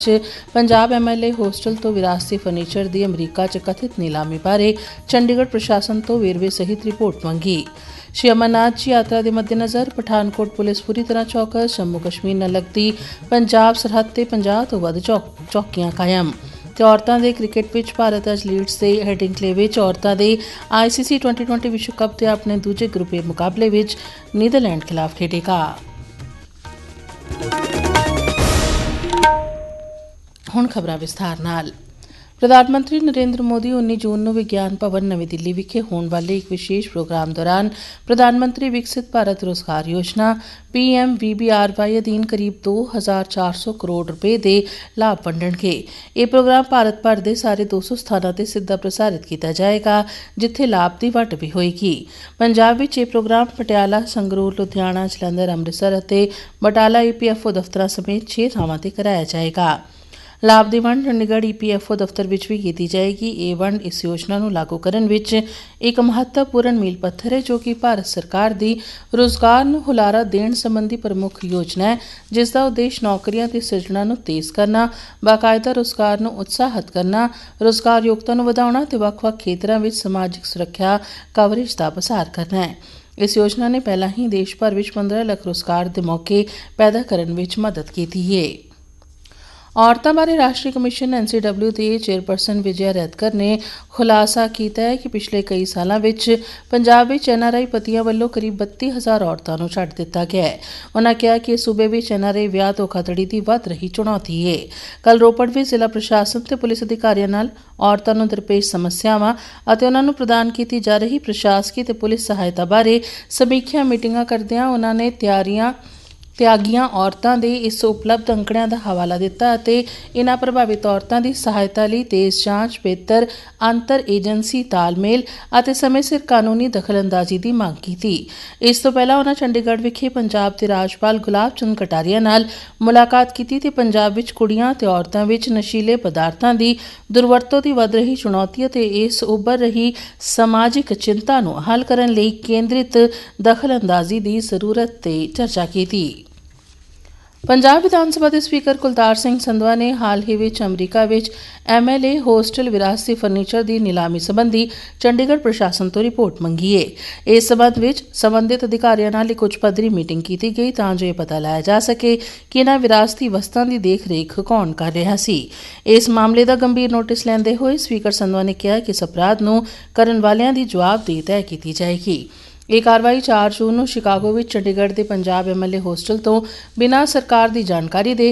Punjab MLA hostel तो विरासती furniture की अमरीका च कथित नीलामी बारे चंडीगढ़ प्रशासन तो वेरवे सहित रिपोर्ट मंगी। श्री अमरनाथ जी यात्रा के मद्देनज़र पठानकोट पुलिस पूरी तरह चौकस। जम्मू कश्मीर नाल लगदी पंजाब सरहद ते 50 तो वध चौकियां कायम। ते औरतां दे क्रिकेट विच भारत अज लीड्स दे हेडिंग्ले विच औरतां दे ICC 2020 विश्व कप दे अपने दूजे ग्रुप ए मुकाबले विच नीदरलैंड खिलाफ खेडेगा। हुण खबरां विस्तार नाल। प्रधानमंत्री नरेंद्र मोदी 19 जून ਨੂੰ विज्ञान भवन नवीं दिल्ली विखे होने वाले एक विशेष प्रोग्राम दौरान प्रधानमंत्री विकसित भारत रोजगार योजना PMVBRY अधीन करीब 2400 करोड़ रुपए के लाभ वंडणगे। यह प्रोग्राम भारत भर के सारे 200 स्थानों से सीधा प्रसारित किया जाएगा, जिथे लाभ की वंड भी होएगी। पंजाब विच यह प्रोग्राम पटियाला, संगरूर, लुधियाना, जलंधर, अमृतसर और बटाला EPFO दफ्तर समेत 6 थावां ते कराया जाएगा। लाभ की वंड चंडीगढ़ EPFO दफ्तर विच भी की जाएगी। ये वंड इस योजना को लागू करने विच एक महत्वपूर्ण मील पत्थर है, जो कि भारत सरकार की रोजगार को हुलारा देने संबंधी प्रमुख योजना है, जिसका उद्देश्य नौकरियां की सिरजना को तेज करना, बाकायदा रोजगार को उत्साहित करना, रोजगार योग्यता को बढ़ाना और ਵੱਖ-ਵੱਖ खेत्रों में समाजिक सुरक्षा कवरेज का प्रसार करना है। इस योजना ने पहला ही देश भर में 15 लाख रोजगार के मौके पैदा करने में मदद की है। औरतों बारे राष्ट्रीय कमिशन NCW के चेयरपर्सन विजया रैतकर ने खुलासा किया है कि पिछले कई सालों में पंजाब में NRI पतियों वालों करीब 32,000 औरतों को छड्ड दिता गया है। उन्होंने कहा कि सूबे में NRI विआह धोखाधड़ी की वध रही चुनौती है। कल रोपड़ में जिला प्रशासन और पुलिस अधिकारियों नाल औरतों को दरपेश समस्यावां और उन्होंने प्रदान की जा रही प्रशासकी और पुलिस सहायता बारे समीक्षा मीटिंगां करदियां उन्होंने त्यागियां औरतों के इस उपलब्ध अंकड़ियां का हवाला दिता और इन्हां प्रभावित औरतों की सहायता लई तेज जांच, बेहतर अंतर एजेंसी तालमेल और समय सिर कानूनी दखलअंदाजी की मांग की थी। इस तो पहला उन्होंने चंडीगढ़ विखे पंजाब के राज्यपाल गुलाब चंद कटारिया नाल मुलाकात की ते पंजाब विच कुड़ियां ते औरतां विच नशीले पदार्थों की दुरवरतों की वध रही चुनौती और इस उभर रही समाजिक चिंता को हल करने लई केंद्रित दखलअंदाजी की जरूरत ते चर्चा की। पंजाब विधानसभा के स्पीकर कुलतार सिंह संधवा ने हाल ही में अमरीका में MLA होस्टल विरासती फर्नीचर की नीलामी संबंधी चंडीगढ़ प्रशासन तो रिपोर्ट मंगी है। इस संबंध में संबंधित अधिकारियों नाल एक उच्च पद्धरी मीटिंग की गई तां जो यह पता लाया जा सके कि इन्हां विरासती वस्तां की देख रेख कौन कर रहा सी। इस मामले का गंभीर नोटिस लैंदे होए स्पीकर संधवा ने कहा कि इस अपराध नूं करन वालियां दी जवाबदेही तय की जाएगी। यह कार्रवाई 4 जून को शिकागो में चंडीगढ़ के पंजाब MLA होस्टल तो बिना सरकार की जानकारी दे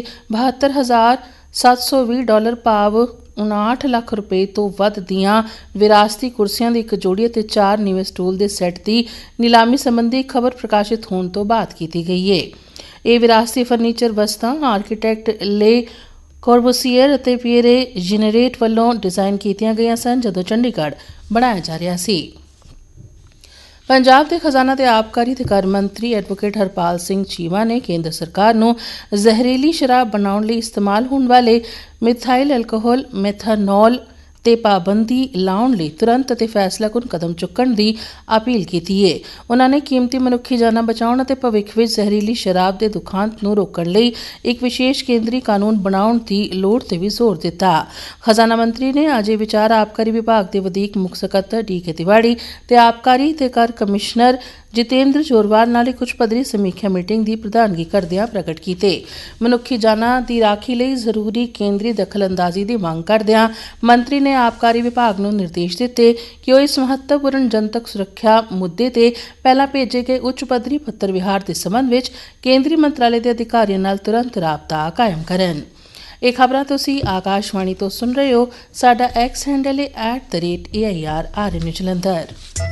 $72,720 भाव 59 लाख रुपए तो वध दियां विरासती कुर्सियां की एक जोड़ी और 4 नीवें स्टूल के सैट की नीलामी संबंधी खबर प्रकाशित होने तो बाद की गई है। यह विरासती फर्नीचर वस्तां आर्कीटैक्ट ले कॉर्बुसियर और पियरे जेनेरेट वालों डिजाइन कीतियां गईयां सन जदों चंडीगढ़ बनाया जा रहा सी। पंजाब के खजाना ते आबकारी ते कर मंत्री एडवोकेट हरपाल सिंह चीमा ने केंद्र सरकार को जहरीली शराब बनाने लई इस्तेमाल होने वाले मिथाइल एल्कोहल मेथनॉल ते पाबंदी लाने लई तुरंत ते फैसलाकुन कदम चुकण की अपील की है। उन्होंने कीमती मनुखी जाना बचाने और भविख में जहरीली शराब के दुखांत को रोकने लई एक विशेष केंद्रीय कानून बनाने की लोड़ ते भी जोर दिता। खजाना मंत्री ने आज ये विचार आबकारी विभाग के वधीक मुख सकत्तर DK तिवाड़ी ते आबकारी ते कर कमिश्नर जितेंद्र जोरवाल नाल एक उच्च पद्धरी समीक्षा मीटिंग की प्रधानगी करदियां प्रगट कीते। मनुखी जाना की राखी लई जरूरी केंद्रीय दखलअंदाजी की मांग करदियां मंत्री ने आबकारी विभाग को निर्देश दिते कि वह इस महत्वपूर्ण जनतक सुरक्षा मुद्दे ते पहला भेजे गए उच्च पद्धरी पत्र विहार के संबंध में केंद्रीय मंत्रालय के अधिकारियों नाल तुरंत राबता कायम करन। ये खबरां तुसीं आकाशवाणी तो सुन रहे हो। साडा X हैंडल है @AIR जलंधर।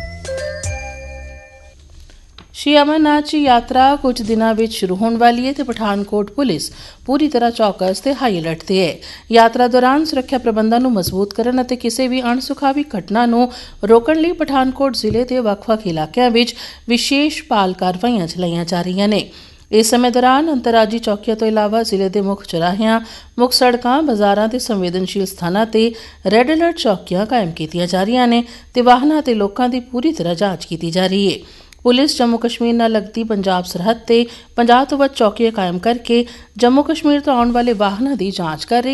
श्री अमरनाथ जी यात्रा कुछ दिनों में शुरू होने वाली है तो पठानकोट पुलिस पूरी तरह चौकस ते हाई अलर्ट ते है। यात्रा दौरान सुरक्षा प्रबंधों को मजबूत करने और किसी भी अणसुखावी घटना को रोकने लई पठानकोट जिले के ਵੱਖ-ਵੱਖ इलाकों में विशेष भाल कार्रवाइयां चलाईयां जा रही ने। इस समय दौरान अंतरराजी चौकियों तो इलावा जिले के मुख्य चौराहियां, मुख्य सड़कों, बाजारों के संवेदनशील स्थानों पर रैड अलर्ट चौकियां कायम की जा रही ने ते वाहनों ते लोगों की पूरी तरह जांच की जा रही है। पुलिस जम्मू कश्मीर नाल लगती पंजाब सरहद ते 50 तो वध चौकियां कायम करके जम्मू कश्मीर तो आने वाले वाहनों की जांच कर रही